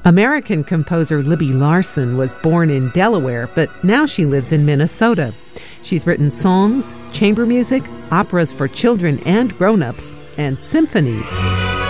American composer Libby Larsen was born in Delaware, but now she lives in Minnesota. She's written songs, chamber music, operas for children and grown-ups, and symphonies.